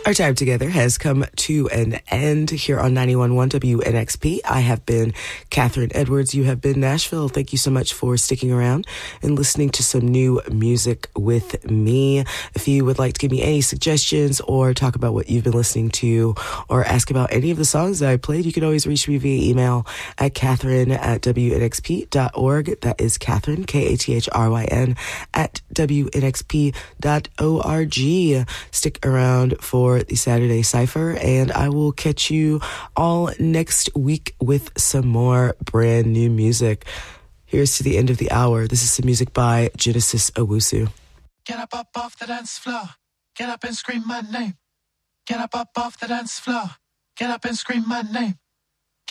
Our time together has come to an end here on 91.1 WNXP. I have been Catherine Edwards. You have been Nashville. Thank you so much for sticking around and listening to some new music with me. If you would like to give me any suggestions or talk about what you've been listening to or ask about any of the songs that I played, you can always reach me via email at catherine@wnxp.org. That is Catherine, Kathryn, at wnxp.org. Stick around for the Saturday Cypher, and I will catch you all next week with some more brand new music. Here's to the end of the hour. This is some music by Genesis Owusu. Get up off the dance floor. Get up and scream my name. Get up off the dance floor. Get up and scream my name.